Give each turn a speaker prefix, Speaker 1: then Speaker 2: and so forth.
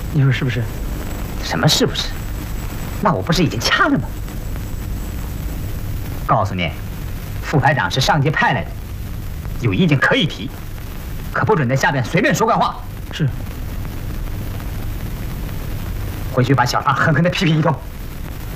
Speaker 1: 你说是不是？
Speaker 2: 什么是不是？那我不是已经掐了吗？告诉你，副排长是上级派来的，有意见可以提，可不准在下边随便说怪话。
Speaker 1: 是。
Speaker 2: 回去把小芳狠狠地批评一通。